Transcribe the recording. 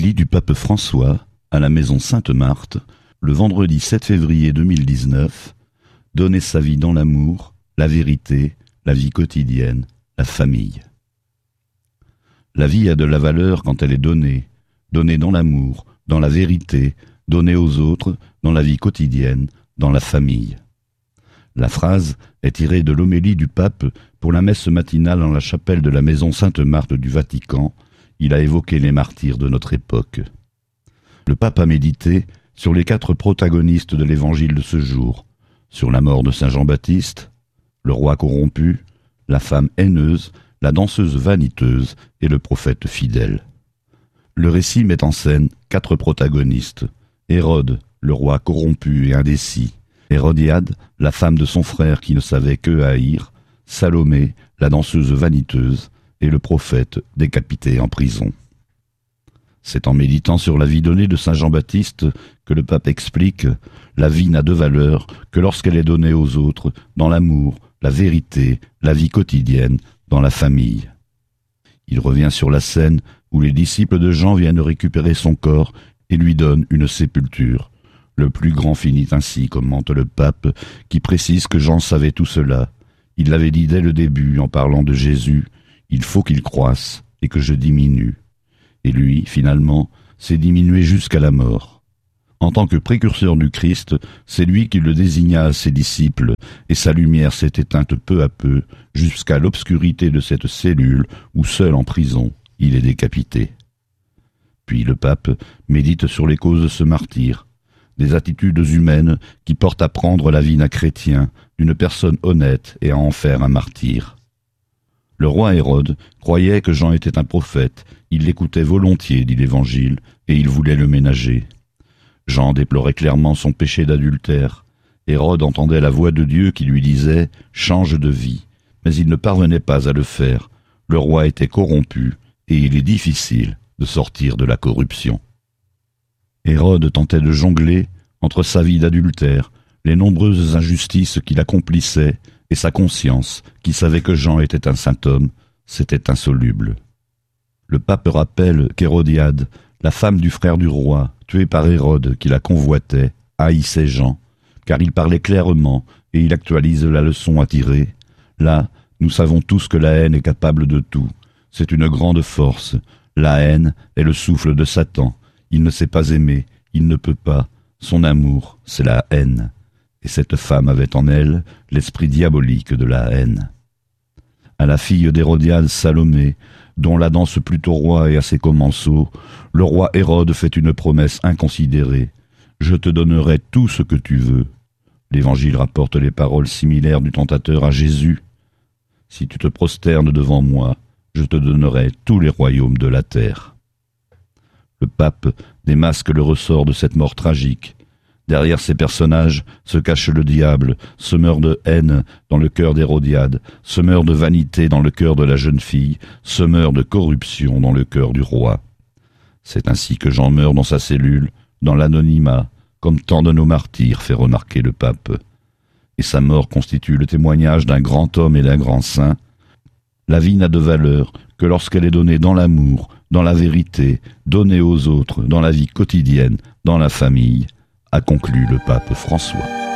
Homélie du pape François à la maison Sainte-Marthe, le vendredi 7 février 2019, donner sa vie dans l'amour, la vérité, la vie quotidienne, la famille. La vie a de la valeur quand elle est donnée dans l'amour, dans la vérité, donnée aux autres, dans la vie quotidienne, dans la famille. La phrase est tirée de l'homélie du pape pour la messe matinale en la chapelle de la maison Sainte-Marthe du Vatican. Il a évoqué les martyrs de notre époque. Le pape a médité sur les 4 protagonistes de l'évangile de ce jour, sur la mort de Saint Jean-Baptiste, le roi corrompu, la femme haineuse, la danseuse vaniteuse et le prophète fidèle. Le récit met en scène 4 protagonistes. Hérode, le roi corrompu et indécis. Hérodiade, la femme de son frère qui ne savait que haïr. Salomé, la danseuse vaniteuse. Et le prophète décapité en prison. C'est en méditant sur la vie donnée de Saint Jean-Baptiste que le pape explique « La vie n'a de valeur que lorsqu'elle est donnée aux autres, dans l'amour, la vérité, la vie quotidienne, dans la famille. » Il revient sur la scène où les disciples de Jean viennent récupérer son corps et lui donnent une sépulture. Le plus grand finit ainsi, commente le pape, qui précise que Jean savait tout cela. Il l'avait dit dès le début en parlant de Jésus. Il faut qu'il croisse et que je diminue. Et lui, finalement, s'est diminué jusqu'à la mort. En tant que précurseur du Christ, c'est lui qui le désigna à ses disciples, et sa lumière s'est éteinte peu à peu, jusqu'à l'obscurité de cette cellule où, seul en prison, il est décapité. Puis le pape médite sur les causes de ce martyre, des attitudes humaines qui portent à prendre la vie d'un chrétien, d'une personne honnête et à en faire un martyr. Le roi Hérode croyait que Jean était un prophète, il l'écoutait volontiers, dit l'Évangile, et il voulait le ménager. Jean déplorait clairement son péché d'adultère. Hérode entendait la voix de Dieu qui lui disait « Change de vie », mais il ne parvenait pas à le faire. Le roi était corrompu, et il est difficile de sortir de la corruption. Hérode tentait de jongler entre sa vie d'adultère, les nombreuses injustices qu'il accomplissait, et sa conscience, qui savait que Jean était un saint homme, c'était insoluble. Le pape rappelle qu'Hérodiade, la femme du frère du roi, tuée par Hérode qui la convoitait, haïssait Jean, car il parlait clairement et il actualise la leçon à tirer. Là, nous savons tous que la haine est capable de tout. C'est une grande force. La haine est le souffle de Satan. Il ne sait pas aimer, il ne peut pas. Son amour, c'est la haine. Et cette femme avait en elle l'esprit diabolique de la haine. À la fille d'Hérodiade, Salomé, dont la danse plut au roi et à ses commensaux, le roi Hérode fait une promesse inconsidérée. « Je te donnerai tout ce que tu veux. » L'Évangile rapporte les paroles similaires du tentateur à Jésus. « Si tu te prosternes devant moi, je te donnerai tous les royaumes de la terre. » Le pape démasque le ressort de cette mort tragique. Derrière ces personnages se cache le diable, semeur de haine dans le cœur d'Hérodiade, semeur de vanité dans le cœur de la jeune fille, semeur de corruption dans le cœur du roi. C'est ainsi que Jean meurt dans sa cellule, dans l'anonymat, comme tant de nos martyrs, fait remarquer le pape. Et sa mort constitue le témoignage d'un grand homme et d'un grand saint. La vie n'a de valeur que lorsqu'elle est donnée dans l'amour, dans la vérité, donnée aux autres, dans la vie quotidienne, dans la famille, a conclu le pape François.